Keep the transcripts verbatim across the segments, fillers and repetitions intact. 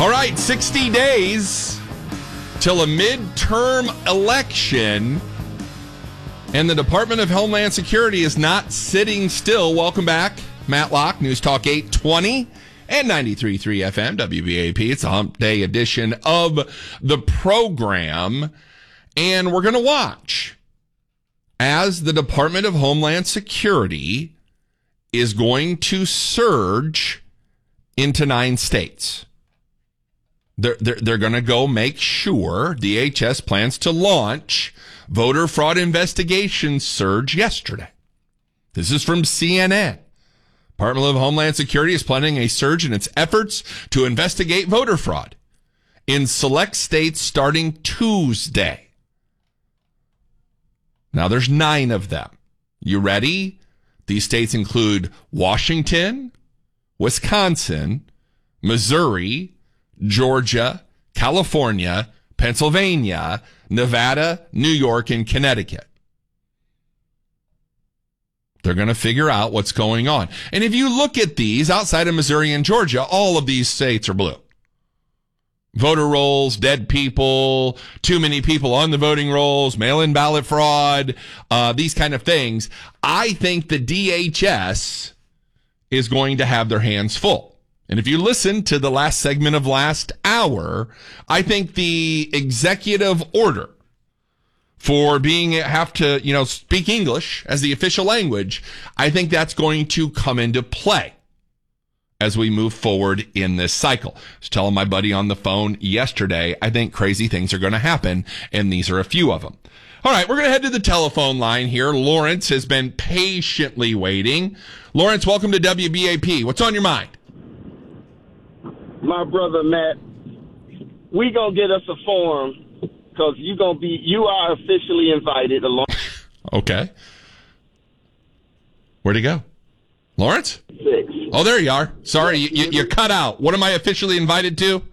All right, sixty days till a midterm election, and the Department of Homeland Security is not sitting still. Welcome back, Matt Locke, News Talk eight twenty and ninety-three point three F M, W B A P. It's a hump day edition of the program, and we're going to watch as the Department of Homeland Security is going to surge into nine states. They're, they're, they're going to go make sure D H S plans to launch voter fraud investigation surge yesterday. This is from C N N. Department of Homeland Security is planning a surge in its efforts to investigate voter fraud in select states starting Tuesday. Now, there's nine of them. You ready? These states include Washington, Wisconsin, Missouri, Georgia, California, Pennsylvania, Nevada, New York, and Connecticut. They're going to figure out what's going on. And if you look at these, outside of Missouri and Georgia, all of these states are blue. Voter rolls, dead people, too many people on the voting rolls, mail-in ballot fraud, uh, these kind of things. I think the D H S is going to have their hands full. And if you listen to the last segment of last hour, I think the executive order for being have to, you know, speak English as the official language, I think that's going to come into play as we move forward in this cycle. I was telling my buddy on the phone yesterday, I think crazy things are going to happen, and these are a few of them. All right, we're going to head to the telephone line here. Lawrence has been patiently waiting. Lawrence, welcome to W B A P. What's on your mind? My brother Matt, we gonna get us a form because you gonna be you are officially invited along. Okay. Where'd he go? Lawrence? Six. Oh, there you are. Sorry, you, you, you're cut out. What am I officially invited to?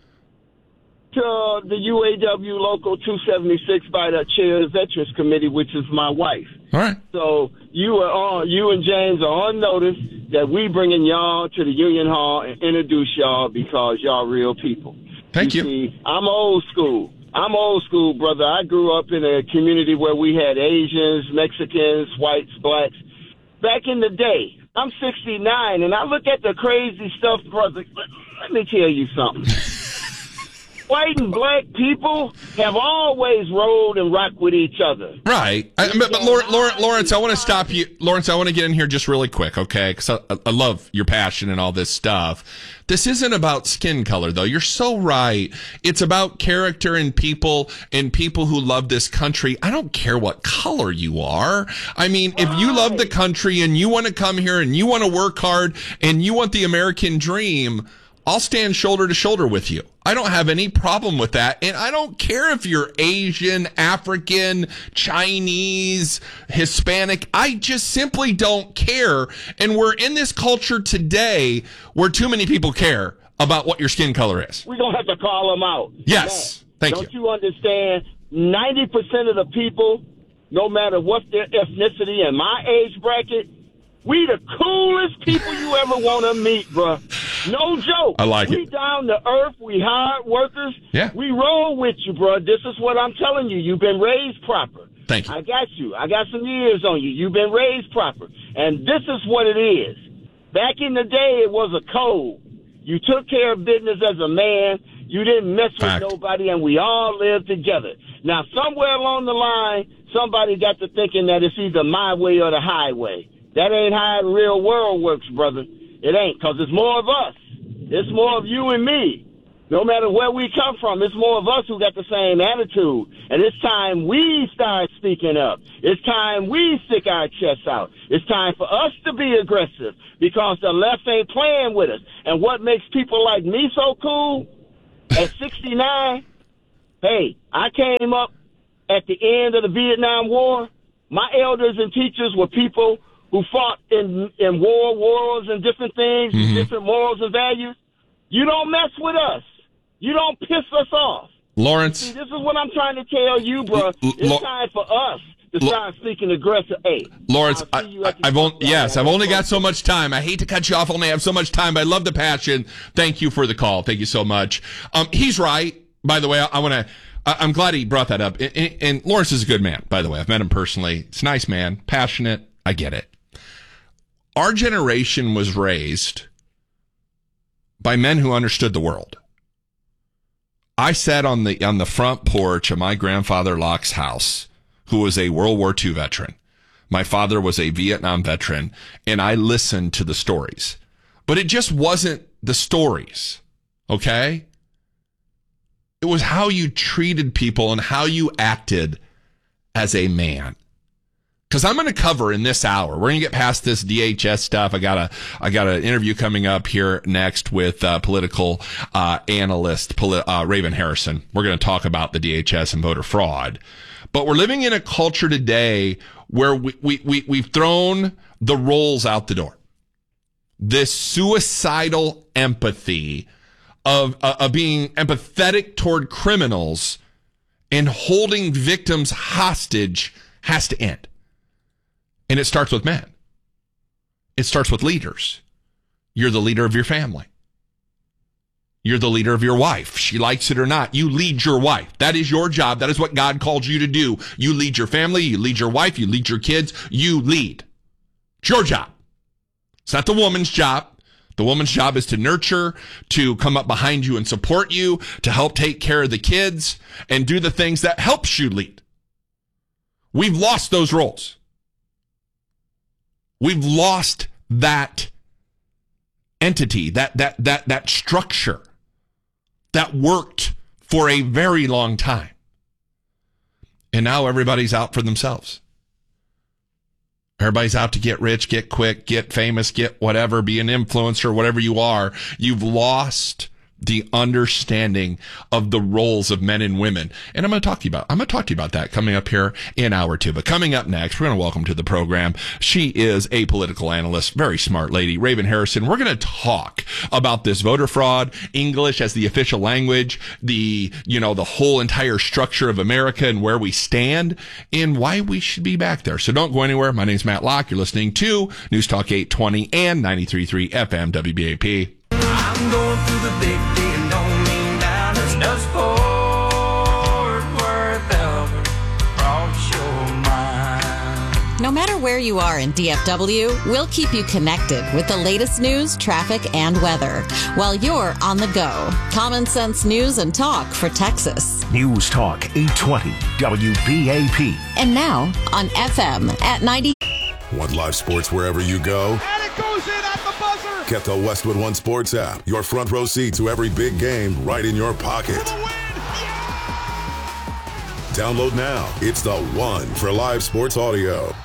To the U A W Local two seventy-six by the chair of the Veterans Committee, which is my wife. All right. So you are on. You and James are on notice that we bringing y'all to the Union Hall and introduce y'all because y'all real people. Thank you. you. See, I'm old school. I'm old school, brother. I grew up in a community where we had Asians, Mexicans, whites, blacks. Back in the day, I'm sixty-nine, and I look at the crazy stuff, brother. Let me tell you something. White and black people have always rolled and rocked with each other. Right. I, but, but Lawrence, Lawrence, I want to stop you. Lawrence, I want to get in here just really quick, okay? Because I, I love your passion and all this stuff. This isn't about skin color, though. You're so right. It's about character and people and people who love this country. I don't care what color you are. I mean, if you love the country and you want to come here and you want to work hard and you want the American dream, I'll stand shoulder to shoulder with you. I don't have any problem with that. And I don't care if you're Asian, African, Chinese, Hispanic. I just simply don't care. And we're in this culture today where too many people care about what your skin color is. We're going to have to call them out. Yes. Man, thank don't you. Don't you understand? ninety percent of the people, no matter what their ethnicity and my age bracket, we the coolest people you ever want to meet, bruh. No joke. I like we it. We down to earth. We hard workers. Yeah. We roll with you, bruh. This is what I'm telling you. You've been raised proper. Thank you. I got you. I got some years on you. You've been raised proper. And this is what it is. Back in the day, it was a code. You took care of business as a man. You didn't mess Fact. with nobody, and we all lived together. Now, somewhere along the line, somebody got to thinking that it's either my way or the highway. That ain't how the real world works, brother. It ain't, because it's more of us. It's more of you and me. No matter where we come from, it's more of us who got the same attitude. And it's time we start speaking up. It's time we stick our chests out. It's time for us to be aggressive because the left ain't playing with us. And what makes people like me so cool, at sixty-nine, hey, I came up at the end of the Vietnam War. My elders and teachers were people who fought in, in war, wars, and different things, mm-hmm. different morals and values. You don't mess with us. You don't piss us off. Lawrence. See, this is what I'm trying to tell you, bro. It's L- time for us to start speaking aggressive. Hey, Lawrence, I, I, I've only, yes, I've only got so much time. I hate to cut you off. Only have so much time, but I love the passion. Thank you for the call. Thank you so much. Um, he's right. By the way, I, I want to, I'm glad he brought that up. And, and, and Lawrence is a good man, by the way. I've met him personally. It's a nice man, passionate. I get it. Our generation was raised by men who understood the world. I sat on the, on the front porch of my grandfather Locke's house, who was a World War Two veteran. My father was a Vietnam veteran, and I listened to the stories. But it just wasn't the stories, okay? It was how you treated people and how you acted as a man. Because I'm going to cover in this hour, we're going to get past this D H S stuff. I got a, I got an interview coming up here next with uh, political uh, analyst poli- uh, Raven Harrison. We're going to talk about the D H S and voter fraud. But we're living in a culture today where we, we, we, we've thrown the roles out the door. This suicidal empathy of, uh, of being empathetic toward criminals and holding victims hostage has to end. And it starts with men. It starts with leaders. You're the leader of your family. You're the leader of your wife. She likes it or not. You lead your wife. That is your job. That is what God called you to do. You lead your family. You lead your wife. You lead your kids. You lead. It's your job. It's not the woman's job. The woman's job is to nurture, to come up behind you and support you, to help take care of the kids, and do the things that helps you lead. We've lost those roles. We've lost that entity, that that that that structure that worked for a very long time. And now everybody's out for themselves. Everybody's out to get rich, get quick, get famous, get whatever, be an influencer, whatever you are. You've lost the understanding of the roles of men and women. And I'm going to talk to you about, I'm going to talk to you about that coming up here in hour two. But coming up next, we're going to welcome to the program. She is a political analyst, very smart lady, Raven Harrison. We're going to talk about this voter fraud, English as the official language, the, you know, the whole entire structure of America and where we stand and why we should be back there. So don't go anywhere. My name's Matt Locke. You're listening to News Talk eight twenty and ninety-three point three F M W B A P. I'm going through the big D and don't mean Dallas. Does Fort Worth ever cross your mind? No matter where you are in D F W, we'll keep you connected with the latest news, traffic, and weather while you're on the go. Common sense news and talk for Texas. News Talk eight twenty W B A P. And now on F M at ninety. Want live sports wherever you go? And it goes in at the buzzer! Get the Westwood One Sports app. Your front row seat to every big game right in your pocket. For the win! Yeah! Download now. It's the one for live sports audio.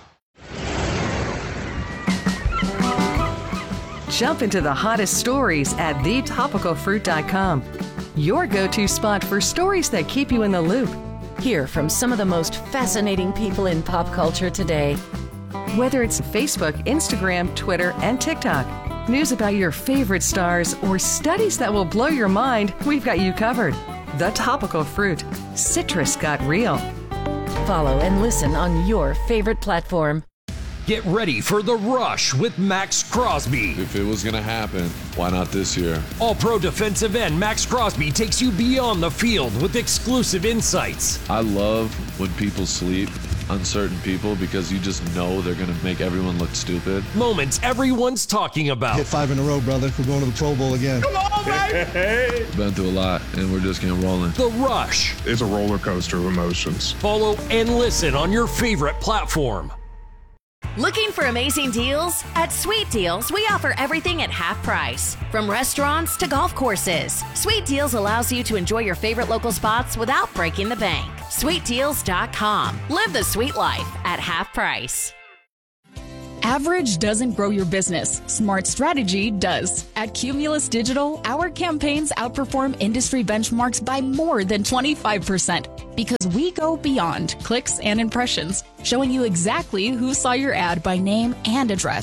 Jump into the hottest stories at the topical fruit dot com. Your go-to spot for stories that keep you in the loop. Hear from some of the most fascinating people in pop culture today. Whether it's Facebook, Instagram, Twitter, and TikTok, news about your favorite stars, or studies that will blow your mind, we've got you covered. The Topical Fruit. Citrus got real. Follow and listen on your favorite platform. Get ready for The Rush with Max Crosby. If it was going to happen, why not this year? All-pro defensive end Max Crosby takes you beyond the field with exclusive insights. I love when people sleep on certain people because you just know they're going to make everyone look stupid. Moments everyone's talking about. Hit five in a row, brother. We're going to the Pro Bowl again. Come on, baby! Hey. Been through a lot, and we're just getting rolling. The Rush. It's a roller coaster of emotions. Follow and listen on your favorite platform. Looking for amazing deals? At Sweet Deals, we offer everything at half price. From restaurants to golf courses, Sweet Deals allows you to enjoy your favorite local spots without breaking the bank. sweet deals dot com. Live the sweet life at half price. Average doesn't grow your business. Smart strategy does. At Cumulus Digital, our campaigns outperform industry benchmarks by more than twenty-five percent because we go beyond clicks and impressions, showing you exactly who saw your ad by name and address.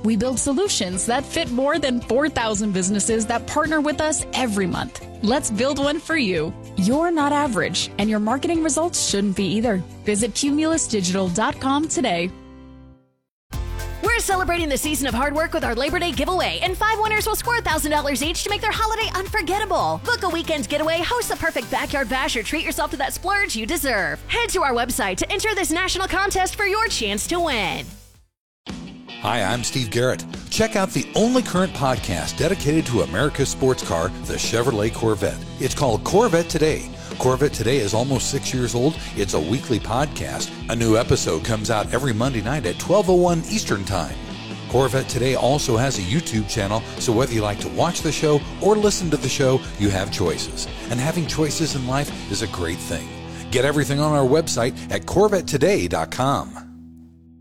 We build solutions that fit more than four thousand businesses that partner with us every month. Let's build one for you. You're not average, and your marketing results shouldn't be either. Visit cumulus digital dot com today. We're celebrating the season of hard work with our Labor Day giveaway, and five winners will score one thousand dollars each to make their holiday unforgettable. Book a weekend getaway, host the perfect backyard bash, or treat yourself to that splurge you deserve. Head to our website to enter this national contest for your chance to win. Hi, I'm Steve Garrett. Check out the only current podcast dedicated to America's sports car, the Chevrolet Corvette. It's called Corvette Today. Corvette Today is almost six years old. It's a weekly podcast. A new episode comes out every Monday night at twelve oh one Eastern Time. Corvette Today also has a YouTube channel, so whether you like to watch the show or listen to the show, you have choices. And having choices in life is a great thing. Get everything on our website at corvette today dot com.